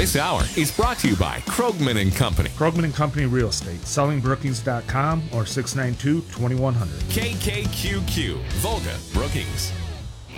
This hour is brought to you by Krogman and Company. Krogman and Company Real Estate, sellingbrookings.com or 692-2100. KKQQ, Volga, Brookings.